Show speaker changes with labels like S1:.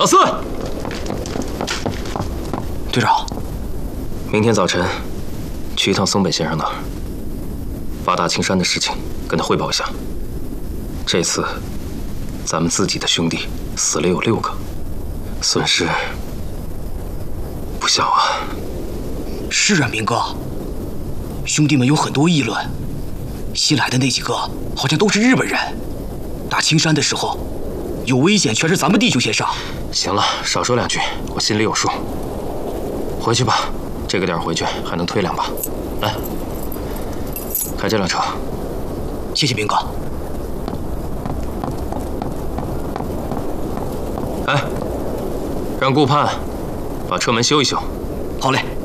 S1: 老四，
S2: 队长，
S1: 明天早晨去一趟松北先生那儿，把大青山的事情跟他汇报一下。这次咱们自己的兄弟死了有6个，损失不小啊。
S2: 是啊，明哥，兄弟们有很多议论，新来的那几个好像都是日本人。打青山的时候，有危险全是咱们弟兄先上。
S1: 行了，少说2句，我心里有数。回去吧，这个点回去还能推2把。来，开这辆车。
S2: 谢谢明哥。
S1: 哎，让顾盼把车门修一修。
S2: 好嘞。